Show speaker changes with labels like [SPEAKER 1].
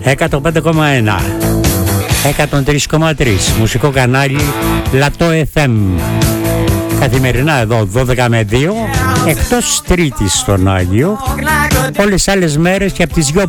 [SPEAKER 1] 105,1, 103,3 μουσικό κανάλι Λατό FM. Καθημερινά εδώ 12 με 2, εκτός Τρίτης στον Άγιο, όλες τις άλλες μέρες και από τις 2